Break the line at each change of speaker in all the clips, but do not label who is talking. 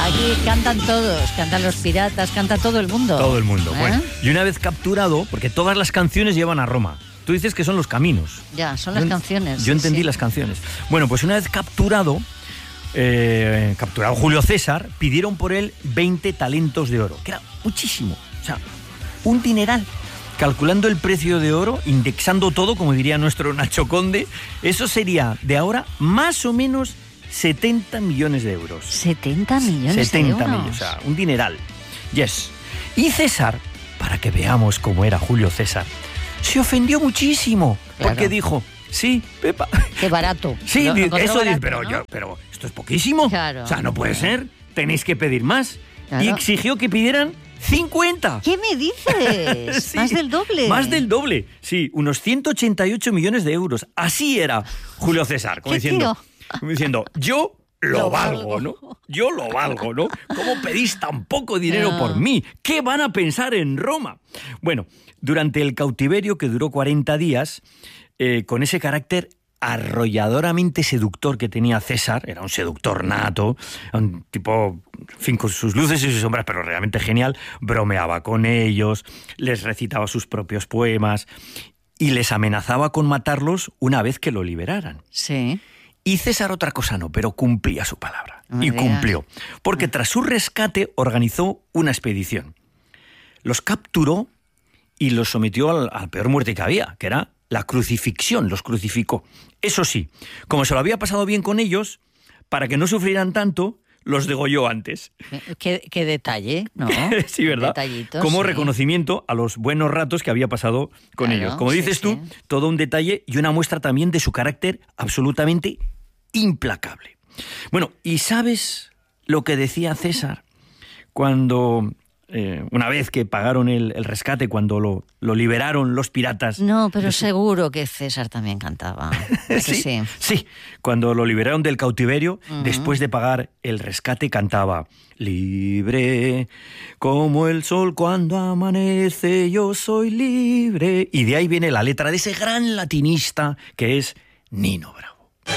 Aquí cantan todos, cantan los piratas, canta todo el mundo.
Todo el mundo. Bueno, y una vez capturado, porque todas las canciones llevan a Roma. Tú dices que son los caminos.
Ya, son las canciones.
Yo entendí las canciones. Bueno, pues una vez capturado Julio César, pidieron por él 20 talentos de oro, que era muchísimo, o sea, un dineral. Calculando el precio de oro, indexando todo, como diría nuestro Nacho Conde, eso sería de ahora más o menos 70 millones de euros.
70 millones de euros.
70 millones, o sea, un dineral. Yes. Y César, para que veamos cómo era Julio César, se ofendió muchísimo, claro. Porque dijo, sí, Pepa.
Qué barato.
Sí,
eso
barato,
dice,
pero esto es poquísimo.
Claro.
O sea, no puede ser. Tenéis que pedir más.
Claro.
Y exigió que pidieran 50.
¿Qué me dices?
Sí,
más del doble.
Más del doble. Sí, unos 188 millones de euros. Así era Julio César, como diciendo, yo lo valgo, ¿no? Yo lo valgo, ¿no? ¿Cómo pedís tan poco dinero por mí? ¿Qué van a pensar en Roma? Bueno, durante el cautiverio, que duró 40 días, con ese carácter arrolladoramente seductor que tenía César, era un seductor nato, un tipo, en fin, con sus luces y sus sombras, pero realmente genial, bromeaba con ellos, les recitaba sus propios poemas y les amenazaba con matarlos una vez que lo liberaran.
Sí.
Y César otra cosa no, pero cumplía su palabra. Y cumplió. Porque tras su rescate organizó una expedición. Los capturó y los sometió a la peor muerte que había, que era la crucifixión, los crucificó. Eso sí, como se lo había pasado bien con ellos, para que no sufrieran tanto, los degolló antes.
Qué detalle, ¿no?
Sí, ¿verdad? Como reconocimiento a los buenos ratos que había pasado con ellos. Como dices tú, todo un detalle y una muestra también de su carácter absolutamente implacable. Bueno, ¿y sabes lo que decía César cuando... una vez que pagaron el rescate, cuando lo liberaron los piratas...
No, pero seguro que César también cantaba.
Sí, cuando lo liberaron del cautiverio, después de pagar el rescate, cantaba: libre como el sol cuando amanece, yo soy libre. Y de ahí viene la letra de ese gran latinista que es Nino Bravo.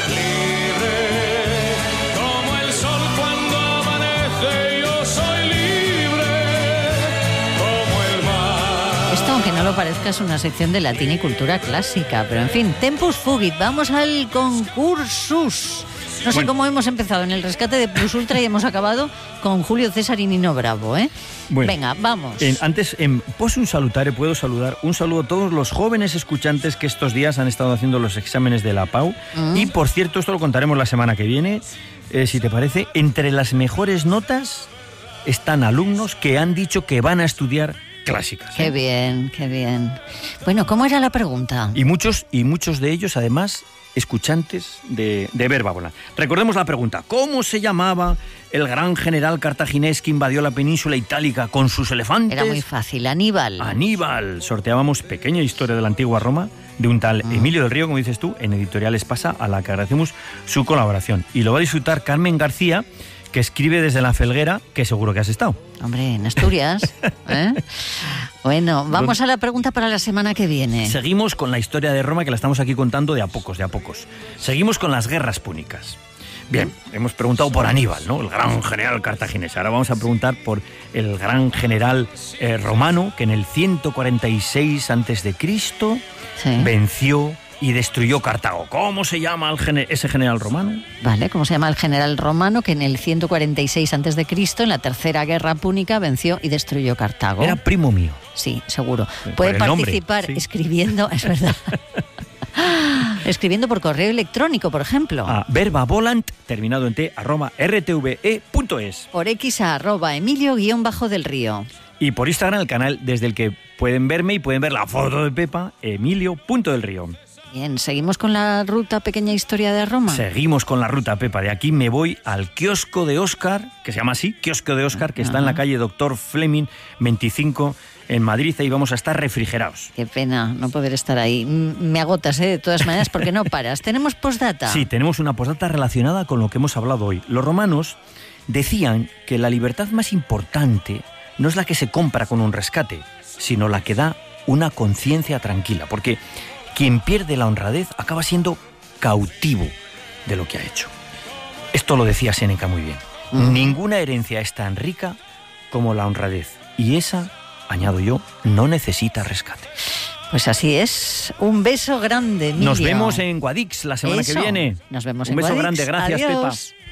Aunque no lo parezca, es una sección de latín y cultura clásica, pero en fin, tempus fugit, vamos al concursus. No sé cómo hemos empezado en el rescate de Plus Ultra y hemos acabado con Julio César y Nino Bravo, ¿eh? Bueno, venga, vamos.
Antes, en Possum Salutare, puedo saludar un saludo a todos los jóvenes escuchantes que estos días han estado haciendo los exámenes de la PAU. Y, por cierto, esto lo contaremos la semana que viene, si te parece. Entre las mejores notas están alumnos que han dicho que van a estudiar clásicas.
Qué bien, qué bien. Bueno, ¿cómo era la pregunta?
Y muchos de ellos, además, escuchantes de Verba Volant. Recordemos la pregunta: ¿cómo se llamaba el gran general cartaginés que invadió la península itálica con sus elefantes?
Era muy fácil, Aníbal.
Aníbal. Sorteábamos Pequeña historia de la antigua Roma, de un tal Emilio del Río, como dices tú, en Editorial Espasa, a la que agradecemos su colaboración. Y lo va a disfrutar Carmen García, que escribe desde La Felguera, que seguro que has estado.
Hombre, en Asturias. Bueno, vamos a la pregunta para la semana que viene.
Seguimos con la historia de Roma, que la estamos aquí contando de a pocos. Seguimos con las guerras púnicas. Bien, hemos preguntado por Aníbal, ¿no? El gran general cartaginés. Ahora vamos a preguntar por el gran general romano, que en el 146 a.C. venció y destruyó Cartago. ¿Cómo se llama ese general romano?
Vale, ¿cómo se llama el general romano que en el 146 a.C., en la Tercera Guerra Púnica, venció y destruyó Cartago?
Era primo mío.
Sí, seguro. Puede participar escribiendo, es verdad. Escribiendo por correo electrónico, por ejemplo.
A verbavolant, terminado en t, @rtve.es.
Por X a @Emilio_del Río.
Y por Instagram, el canal desde el que pueden verme y pueden ver la foto de Pepa, Emilio.delrío.
Bien, ¿seguimos con la ruta Pequeña Historia de Roma?
Seguimos con la ruta, Pepa. De aquí me voy al kiosco de Óscar, que se llama así, kiosco de Óscar, que está en la calle Doctor Fleming 25, en Madrid. Ahí vamos a estar refrigerados.
Qué pena no poder estar ahí. Me agotas, de todas maneras, porque no paras. ¿Tenemos postdata?
Sí, tenemos una postdata relacionada con lo que hemos hablado hoy. Los romanos decían que la libertad más importante no es la que se compra con un rescate, sino la que da una conciencia tranquila, porque quien pierde la honradez acaba siendo cautivo de lo que ha hecho. Esto lo decía Séneca muy bien. Ninguna herencia es tan rica como la honradez. Y esa, añado yo, no necesita rescate.
Pues así es. Un beso grande, Miriam.
Nos vemos en Guadix la semana que viene.
Nos vemos
en Guadix. Un beso grande. Gracias,
Adiós.
Pepa.